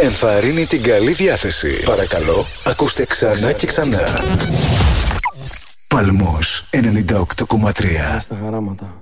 ενθαρρύνει την καλή διάθεση. Παρακαλώ, ακούστε ξανά και ξανά. Παλμός 98,3. Στα χαράματα.